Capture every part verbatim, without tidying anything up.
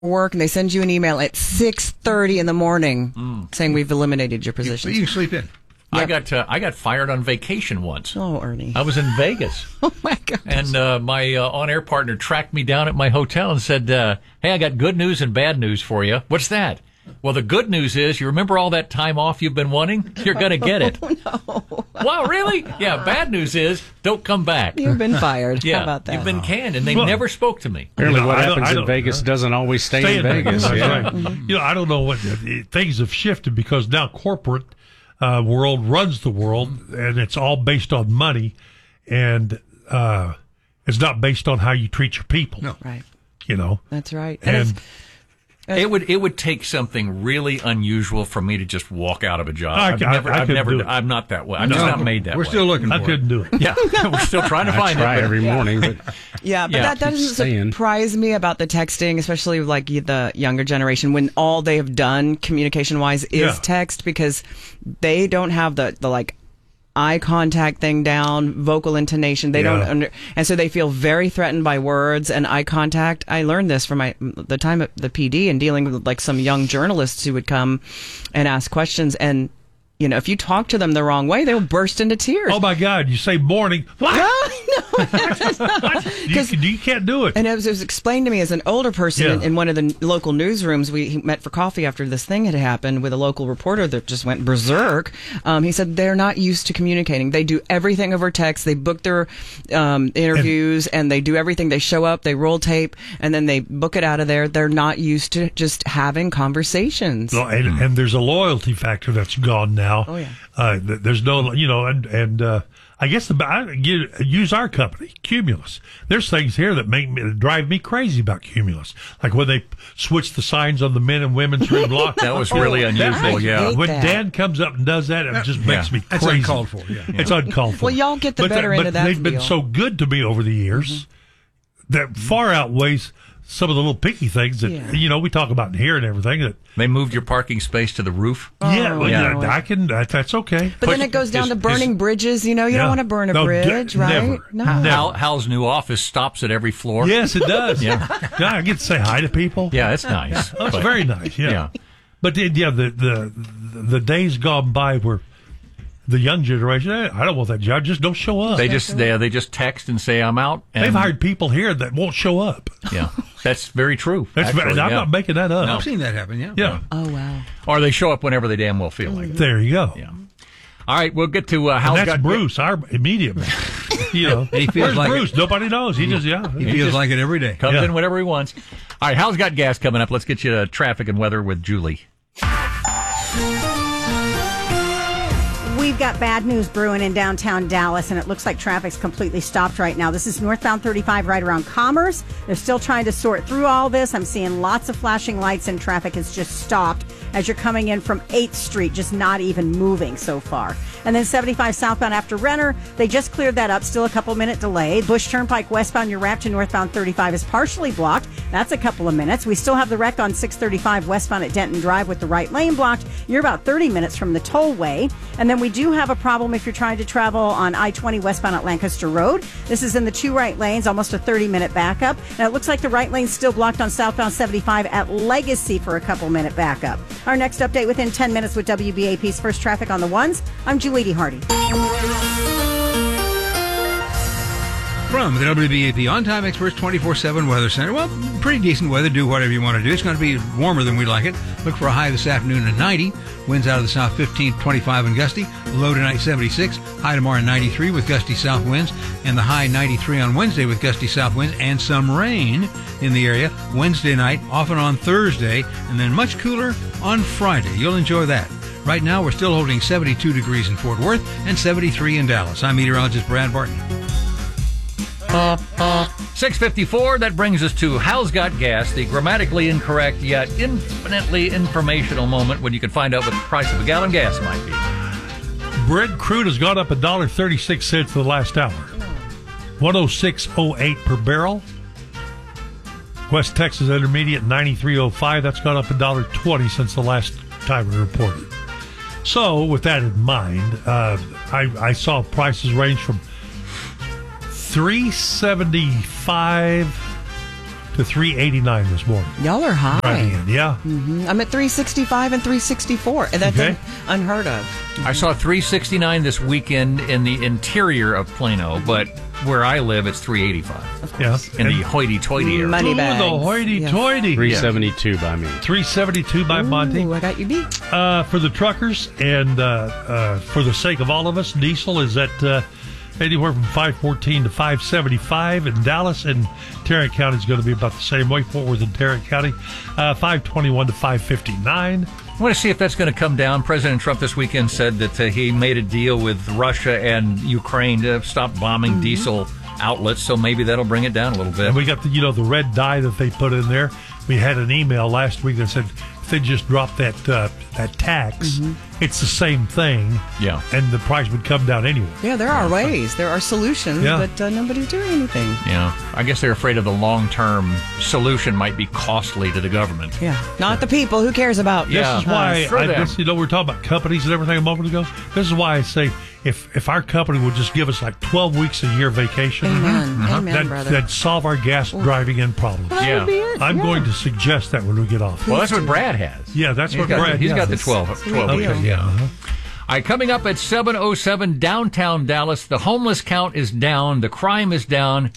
work, and they send you an email at six thirty in the morning mm. saying we've eliminated your position. You, you can sleep in. Yep. I got uh, I got fired on vacation once. Oh, Ernie. I was in Vegas. Oh, my God. And uh, my uh, on-air partner tracked me down at my hotel and said, uh, hey, I got good news and bad news for you. What's that? Well, the good news is, you remember all that time off you've been wanting? You're going to get it. Oh, no. Wow, really? Yeah, bad news is, don't come back. You've been fired. Yeah, How about that? You've been canned, and they well, never spoke to me. Apparently you know, what I happens I in Vegas uh, doesn't always stay, stay in, in Vegas. Vegas. Yeah. Right. Mm-hmm. You know, I don't know what, things have shifted because now corporate uh, world runs the world, and it's all based on money, and uh, it's not based on how you treat your people. No. Right. You know? That's right. And, and it's, It would it would take something really unusual for me to just walk out of a job. I, I've I, never, I I've never, do it. I'm not that way. I'm No, just not made that We're way. still looking for I it. couldn't do it. Yeah, we're still trying to I find try it. but- every morning, but yeah, but Yeah, that, that keep doesn't staying. surprise me about the texting, especially like the younger generation, when all they have done communication-wise is Yeah. text, because they don't have the, the like, eye contact thing down, vocal intonation. They Yeah. don't under, and so they feel very threatened by words and eye contact. I learned this from my the time at the P D and dealing with like some young journalists who would come and ask questions, and you know, if you talk to them the wrong way, they'll burst into tears. Oh, my God. You say morning. What? No, no. you, you can't do it. And it was, it was explained to me as an older person Yeah. in, in one of the local newsrooms. We met for coffee after this thing had happened with a local reporter that just went berserk. Um, he said they're not used to communicating. They do everything over text. They book their um, interviews and, and they do everything. They show up, they roll tape, and then they book it out of there. They're not used to just having conversations. No, and, and there's a loyalty factor that's gone now. Oh, yeah. Uh, th- there's no, you know, and, and uh, I guess the, I you- use our company, Cumulus. There's things here that make me, drive me crazy about Cumulus. Like when they switch the signs on the men and women's room block. That was really unusual, makes- yeah. hate When that. Dan comes up and does that, it just makes Yeah. me That's crazy. uncalled for, yeah. It's uncalled for. Well, y'all get the But better that- end but of that they've been deal. so good to me over the years that far outweighs some of the little picky things that, Yeah. you know, we talk about in here and everything that, They moved your parking space to the roof. yeah, well, yeah. yeah, I can, that, that's okay. But then Push- it goes down is- to burning is- bridges. You know, you Yeah. don't want to burn a No, bridge, d- right? never. No. Never. Hal, Hal's new office stops at every floor. Yes, it does. Yeah. yeah, I get to say hi to people. Yeah, it's nice. Oh, it's But- very nice. Yeah, Yeah. but the, yeah, the, the the days gone by where the young generation, eh, I don't want that job. Just don't show up. They just they, they just text and say I'm out. And, They've hired people here that won't show up. Yeah, that's very true. That's actually, very, I'm yeah. not making that up. No. I've seen that happen, yeah. Yeah, Oh, wow. Or they show up whenever they damn well feel like it. there you go. Yeah. All right, we'll get to uh, And Hal's that's got Bruce, our immediate man. You know, He feels where's like Bruce? Nobody knows. He just yeah. He feels just- like it every day. comes Yeah. in whenever he wants. All right, Hal's got gas coming up. Let's get you to traffic and weather with Julie. We've got bad news brewing in downtown Dallas, and it looks like traffic's completely stopped right now. This is northbound thirty-five right around Commerce. They're still trying to sort through all this. I'm seeing lots of flashing lights, and traffic has just stopped as you're coming in from eighth Street, just not even moving so far. And then seventy-five southbound after Renner, they just cleared that up. Still a couple minute delay. Bush Turnpike westbound, your ramp to northbound thirty-five is partially blocked. That's a couple of minutes. We still have the wreck on six thirty-five westbound at Denton Drive with the right lane blocked. You're about thirty minutes from the tollway. And then we do have a problem if you're trying to travel on I twenty westbound at Lancaster Road. This is in the two right lanes, almost a thirty minute backup. And it looks like the right lane's still blocked on southbound seventy-five at Legacy for a couple minute backup. Our next update within ten minutes with W B A P's First Traffic on the Ones. I'm Julie D. Hardy. From the W B A P On-Time Experts twenty-four seven Weather Center. Well, pretty decent weather. Do whatever you want to do. It's going to be warmer than we like it. Look for a high this afternoon of ninety. Winds out of the south fifteen, twenty-five and gusty. Low tonight seventy-six. High tomorrow ninety-three with gusty south winds. And the high ninety-three on Wednesday with gusty south winds and some rain in the area. Wednesday night, often on Thursday, and then much cooler on Friday. You'll enjoy that. Right now, we're still holding seventy-two degrees in Fort Worth and seventy-three in Dallas. I'm meteorologist Brad Barton. six fifty-four, that brings us to Hal's Got Gas, the grammatically incorrect yet infinitely informational moment when you can find out what the price of a gallon of gas might be. Brent crude has gone up one dollar and thirty-six cents in the last hour. one oh six oh eight per barrel. West Texas Intermediate ninety-three oh five. That's gone up one dollar and twenty since the last time we reported. So, with that in mind, uh, I, I saw prices range from three seventy-five to to three eighty-nine this morning. Y'all are high. Driving in, yeah. Mm-hmm. I'm at three sixty-five and three sixty-four, and that's Okay. un- unheard of. I saw three sixty-nine this weekend in the interior of Plano, but where I live, it's three eighty-five Yeah. in the hoity-toity area. Money Ooh, bags. the hoity-toity. three seventy-two by me. three seventy-two by Monty. Ooh, I got you beat. Uh, for the truckers and uh, uh, for the sake of all of us, diesel is at uh, anywhere from five fourteen to five seventy-five in Dallas, and Tarrant County is going to be about the same way. Fort Worth and Tarrant County, uh, five twenty-one to five fifty-nine. I want to see if that's going to come down. President Trump this weekend said that uh, he made a deal with Russia and Ukraine to stop bombing Mm-hmm. diesel outlets, so maybe that'll bring it down a little bit. And we got the, you know, the red dye that they put in there. We had an email last week that said if they just dropped that uh, that tax, it's the same thing. Yeah. And the price would come down anyway. Yeah, there are ways. There are solutions, Yeah. but uh, nobody's doing anything. Yeah, I guess they're afraid of the long-term solution might be costly to the government. Yeah, not the people. Who cares about? Yeah. This is why Screw I them. just, you know, we're talking about companies and everything a moment ago. This is why I say if if our company would just give us like twelve weeks a year vacation, Amen. Amen, that, brother. that'd solve our gas driving in problem. That Yeah. would be it. I'm yeah. going to suggest that when we get off. Well, that's what Brad has. Yeah, that's He's what got, Brad He's got the does. twelve, twelve Sweet weeks. deal. Yeah. uh-huh. All right, coming up at seven oh seven downtown Dallas, the homeless count is down, the crime is down,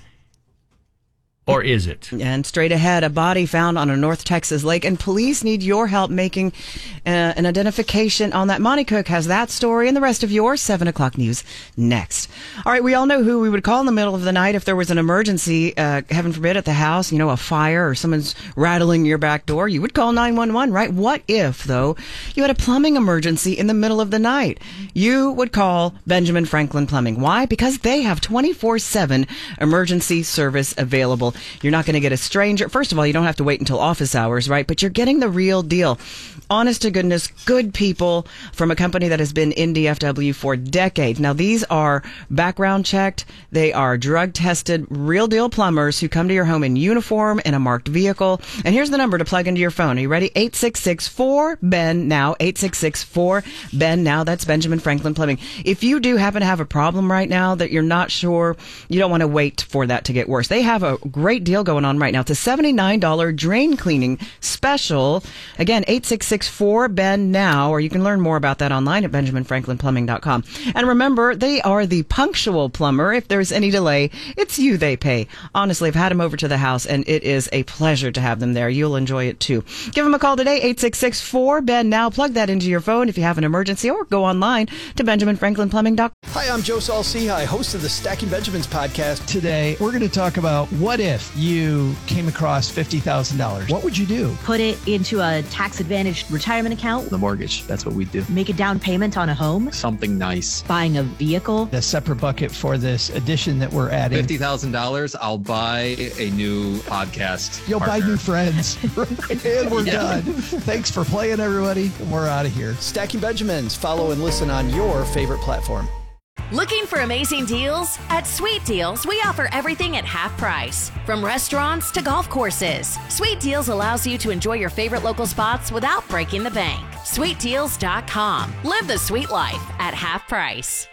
or is it? And straight ahead, a body found on a North Texas lake, and police need your help making uh, an identification on that. Monty Cook has that story and the rest of your seven o'clock news next. All right, we all know who we would call in the middle of the night if there was an emergency, uh, heaven forbid, at the house, you know, a fire or someone's rattling your back door. You would call nine one one, right? What if, though, you had a plumbing emergency in the middle of the night? You would call Benjamin Franklin Plumbing. Why? Because they have twenty-four seven emergency service available. You're not going to get a stranger. First of all, you don't have to wait until office hours, right? But you're getting the real deal. Honest to goodness, good people from a company that has been in D F W for decades. Now, these are background checked. They are drug tested, real deal plumbers who come to your home in uniform in a marked vehicle. And here's the number to plug into your phone. Are you ready? eight six six four B E N now. eight six six four B E N now. That's Benjamin Franklin Plumbing. If you do happen to have a problem right now that you're not sure, you don't want to wait for that to get worse. They have a great deal going on right now. It's a seventy-nine dollars drain cleaning special. Again, eight six six four B E N now, or you can learn more about that online at benjamin franklin plumbing dot com. And remember, they are the punctual plumber. If there's any delay, it's you they pay. Honestly, I've had them over to the house, and it is a pleasure to have them there. You'll enjoy it too. Give them a call today, eight six six four B E N now. Plug that into your phone if you have an emergency, or go online to benjamin franklin plumbing dot com. Hi, I'm Joe Saul-Sehy, host of the Stacking Benjamins podcast. Today, we're going to talk about what if you came across fifty thousand dollars. What would you do? Put it into a tax-advantaged retirement account. The mortgage, that's what we do. Make a down payment on a home. Something nice. Buying a vehicle. A separate bucket for this addition that we're adding. fifty thousand dollars, I'll buy a new podcast. You'll partner. buy new friends. And we're Yeah. done. Thanks for playing, everybody. We're out of here. Stacking Benjamins. Follow and listen on your favorite platform. Looking for amazing deals? At Sweet Deals, we offer everything at half price. From restaurants to golf courses, Sweet Deals allows you to enjoy your favorite local spots without breaking the bank. sweet deals dot com. Live the sweet life at half price.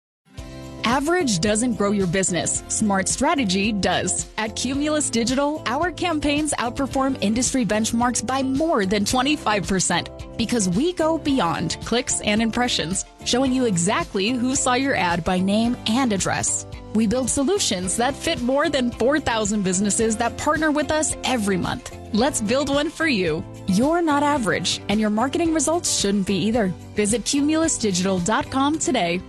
Average doesn't grow your business. Smart strategy does. At Cumulus Digital, our campaigns outperform industry benchmarks by more than twenty-five percent because we go beyond clicks and impressions, showing you exactly who saw your ad by name and address. We build solutions that fit more than four thousand businesses that partner with us every month. Let's build one for you. You're not average, and your marketing results shouldn't be either. Visit cumulus digital dot com today.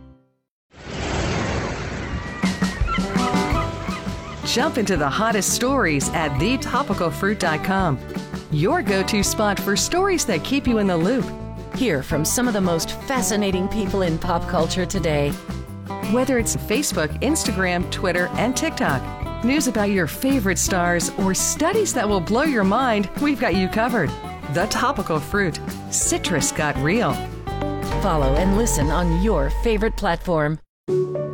Jump into the hottest stories at the topical fruit dot com. Your go-to spot for stories that keep you in the loop. Hear from some of the most fascinating people in pop culture today. Whether it's Facebook, Instagram, Twitter, and TikTok, news about your favorite stars, or studies that will blow your mind, we've got you covered. The Topical Fruit. Citrus got real. Follow and listen on your favorite platform.